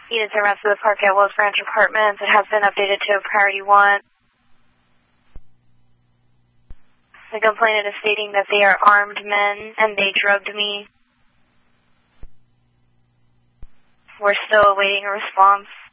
Units are mapped to the Park at Wells Branch Apartments. It has been updated to Priority 1. The complainant is stating that they are armed men and they drugged me. We're still awaiting a response.